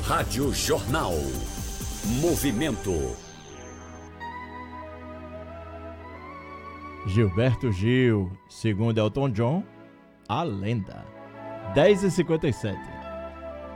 Rádio Jornal. Movimento. Gilberto Gil, segundo Elton John, A Lenda. 10h57.